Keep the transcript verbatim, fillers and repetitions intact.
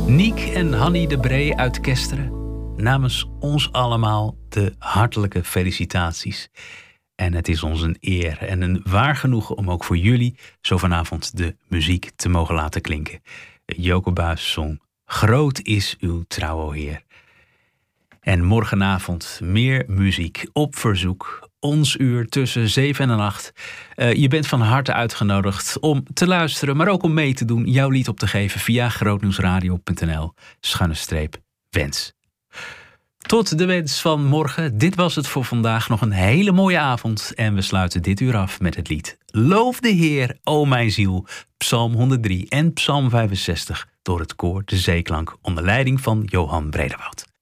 Niek en Hanny de Bree uit Kesteren. Namens ons allemaal de hartelijke felicitaties. En het is ons een eer en een waar genoegen om ook voor jullie zo vanavond de muziek te mogen laten klinken. Joke Buijs zong Groot is uw trouw, o Heer. En morgenavond meer muziek op verzoek. Ons uur tussen zeven en acht. Uh, je bent van harte uitgenodigd om te luisteren, maar ook om mee te doen. Jouw lied op te geven via grootnieuwsradio punt n l schuine streep wens. Tot de wens van morgen. Dit was het voor vandaag. Nog een hele mooie avond. En we sluiten dit uur af met het lied Loof de Heer, o mijn ziel. Psalm honderddrie en Psalm vijfenzestig door het koor De Zeeklank onder leiding van Johan Brederwoud.